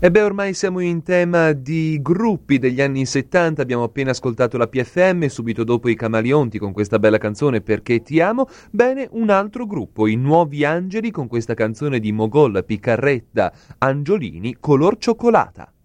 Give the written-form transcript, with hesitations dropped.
E beh, ormai siamo in tema di gruppi degli anni 70, abbiamo appena ascoltato la PFM, subito dopo i Camaleonti con questa bella canzone Perché ti amo. Bene, un altro gruppo, i Nuovi Angeli, con questa canzone di Mogol, Piccarretta, Angiolini, Color cioccolata.